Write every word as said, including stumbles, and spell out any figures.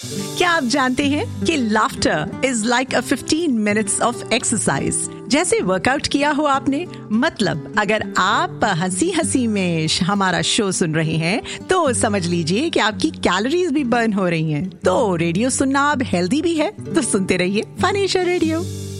क्या आप जानते हैं कि laughter is like a fifteen minutes of exercise. जैसे वर्कआउट किया हो आपने, मतलब अगर आप हंसी हंसी में हमारा शो सुन रहे हैं तो समझ लीजिए कि आपकी कैलोरीज भी बर्न हो रही हैं। तो रेडियो सुनना अब हेल्दी भी है, तो सुनते रहिए फन एशिया रेडियो।